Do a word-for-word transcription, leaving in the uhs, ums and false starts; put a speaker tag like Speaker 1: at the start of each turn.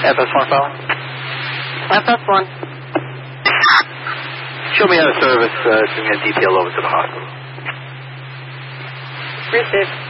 Speaker 1: F S one phone?
Speaker 2: F S one.
Speaker 1: Show me how to service, uh, doing a detail over to the hospital.
Speaker 2: Received.